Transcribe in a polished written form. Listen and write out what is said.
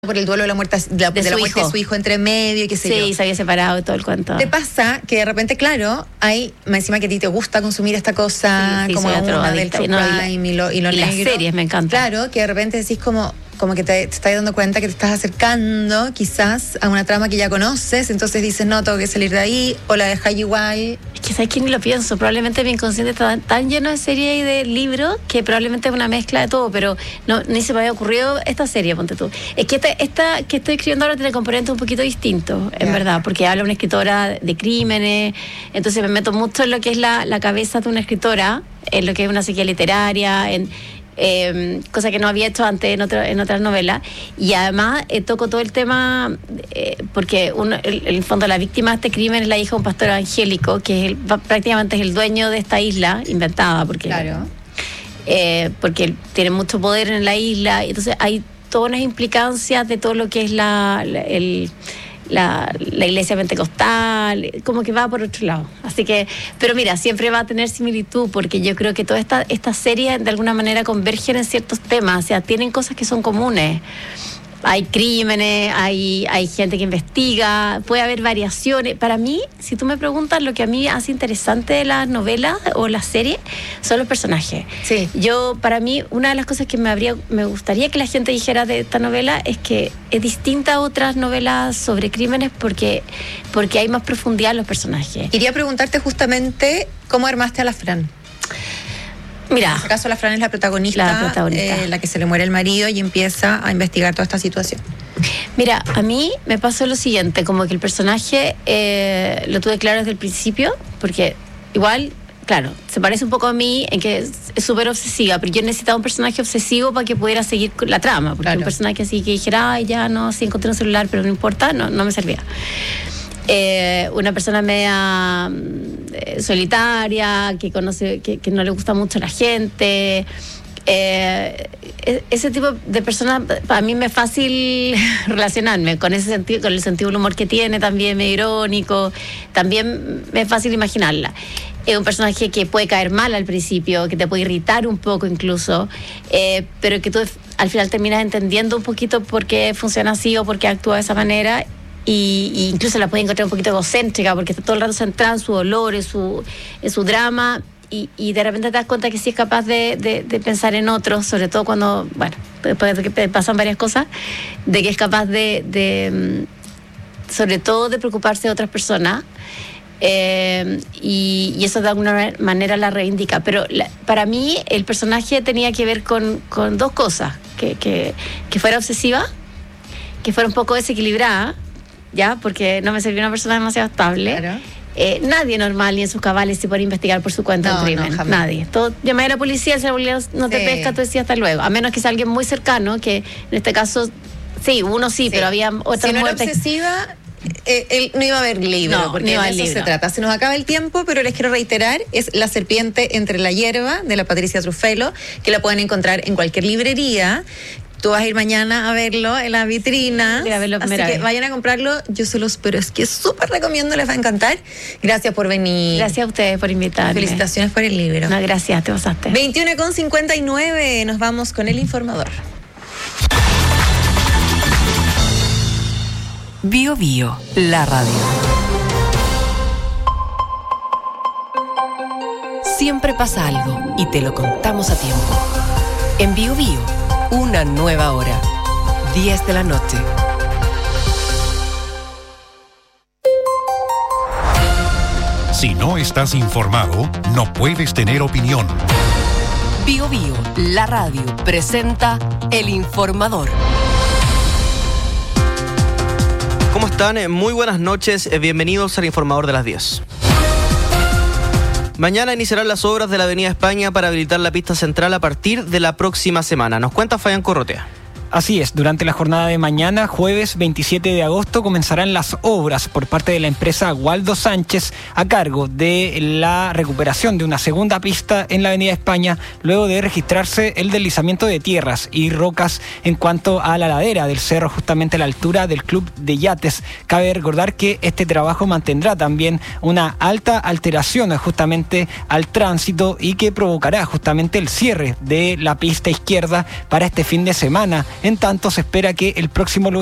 por el duelo de la muerte de la muerte de su hijo entre medio y qué sé yo. Sí, se había separado y todo el cuento. ¿Te pasa que de repente, claro, hay, encima que a ti te gusta consumir esta cosa, sí, como una del true crime y lo negro? Las series me encantan. Claro, que de repente decís como que te estás dando cuenta que te estás acercando quizás a una trama que ya conoces, entonces dices, no, tengo que salir de ahí, o la dejas igual. Es que ¿sabes quién? Ni lo pienso, probablemente mi inconsciente está tan lleno de series y de libros que probablemente es una mezcla de todo, pero no, ni se me había ocurrido esta serie, ponte tú. Es que esta que estoy escribiendo ahora tiene componentes un poquito distintos, en verdad, porque habla una escritora de crímenes, entonces me meto mucho en lo que es la cabeza de una escritora, en lo que es una psiquia literaria, cosa que no había hecho antes en otras novelas, y además toco todo el tema porque el fondo la víctima de este crimen es la hija de un pastor evangélico que prácticamente es el dueño de esta isla inventada porque él tiene mucho poder en la isla, y entonces hay todas unas implicancias de todo lo que es la iglesia pentecostal, como que va por otro lado. Así que, pero mira, siempre va a tener similitud, porque yo creo que todas estas series de alguna manera convergen en ciertos temas, o sea, tienen cosas que son comunes. Hay crímenes, hay gente que investiga, puede haber variaciones. Para mí, si tú me preguntas, lo que a mí hace interesante de las novelas o las series son los personajes. Sí. Para mí, una de las cosas que me gustaría que la gente dijera de esta novela es que es distinta a otras novelas sobre crímenes porque hay más profundidad en los personajes. Quería preguntarte justamente cómo armaste a la Fran. Mira, en este caso la Fran es la protagonista. La que se le muere el marido y empieza a investigar toda esta situación. Mira, a mí me pasó lo siguiente, como que el personaje lo tuve claro desde el principio, porque igual, claro, se parece un poco a mí en que es súper obsesiva, pero yo necesitaba un personaje obsesivo para que pudiera seguir con la trama, porque un personaje así que dijera, ay, ya no, sí encontré un celular, pero no importa, no me servía. Una persona media solitaria, que conoce, que no le gusta mucho a la gente. Ese tipo de personas, para mí me es fácil relacionarme con ese sentido, con el sentido del humor que tiene, también medio irónico, también me es fácil imaginarla. Es un personaje que puede caer mal al principio, que te puede irritar un poco incluso, pero que tú al final terminas entendiendo un poquito por qué funciona así o por qué actúa de esa manera. Y incluso la puede encontrar un poquito egocéntrica porque está todo el rato centrada en su dolor, en su drama, y de repente te das cuenta que sí es capaz de pensar en otros, sobre todo cuando, bueno, después de que pasan varias cosas, de que es capaz de sobre todo de preocuparse de otras personas, y eso de alguna manera la reivindica. Pero para mí el personaje tenía que ver con dos cosas: que fuera obsesiva, que fuera un poco desequilibrada, ya, porque no me servía una persona demasiado estable. Claro. Nadie normal ni en sus cabales se puede investigar por su cuenta un crimen. No, nadie. Todo, llamé a la policía, si la policía no te pesca, tú decías hasta luego. A menos que sea alguien muy cercano, que en este caso, sí, uno sí, pero había otras si no muertes. Era obsesiva, él no iba a haber libro, porque de eso se trata. Se nos acaba el tiempo, pero les quiero reiterar, es La serpiente entre la hierba, de la Patricia Truffello, que la pueden encontrar en cualquier librería. Tú vas a ir mañana a verlo en la vitrina, así que vayan a comprarlo. Yo se los, pero es que súper recomiendo, les va a encantar. Gracias por venir. Gracias a ustedes por invitarme. Felicitaciones por el libro. No, gracias, te pasaste. 21:59, nos vamos con El Informador. Bio Bio, la radio. Siempre pasa algo y te lo contamos a tiempo. En Bio Bio, una nueva hora, 10 de la noche. Si no estás informado, no puedes tener opinión. Bio Bio, la radio, presenta El Informador. ¿Cómo están? Muy buenas noches, bienvenidos al Informador de las 10. Mañana iniciarán las obras de la Avenida España para habilitar la pista central a partir de la próxima semana. Nos cuenta Fabián Corrotea. Así es, durante la jornada de mañana, jueves 27 de agosto, comenzarán las obras por parte de la empresa Waldo Sánchez a cargo de la recuperación de una segunda pista en la Avenida España, luego de registrarse el deslizamiento de tierras y rocas en cuanto a la ladera del cerro, justamente a la altura del Club de Yates. Cabe recordar que este trabajo mantendrá también una alta alteración justamente al tránsito y que provocará justamente el cierre de la pista izquierda para este fin de semana En tanto, se espera que el próximo lunes